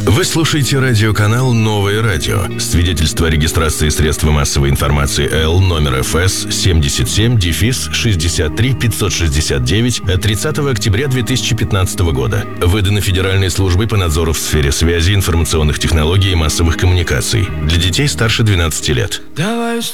Вы слушаете радиоканал «Новое радио». Свидетельство о регистрации средства массовой информации Л номер ФС 77-63-569 от 30 октября 2015 года. Выдано Федеральной службой по надзору в сфере связи, информационных технологий и массовых коммуникаций. Для детей старше 12 лет. Давай